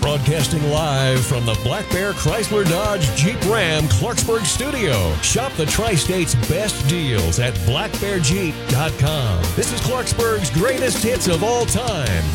Broadcasting live from the Black Bear Chrysler Dodge Jeep Ram Clarksburg studio. Shop the Tri-State's best deals at blackbearjeep.com. This is Clarksburg's greatest hits of all time.